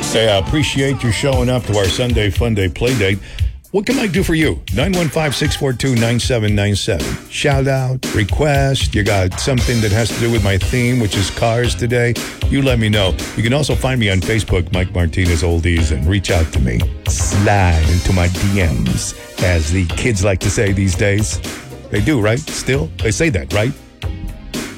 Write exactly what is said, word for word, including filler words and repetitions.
Hey, I appreciate you showing up to our Sunday Fun Day play date. What can I do for you? nine one five, six four two, nine seven nine seven. Shout out, request, you got something that has to do with my theme, which is cars today. You let me know. You can also find me on Facebook, Mike Martinez Oldies, and reach out to me. Slide into my D Ms, as the kids like to say these days. They do, right? Still? They say that, right?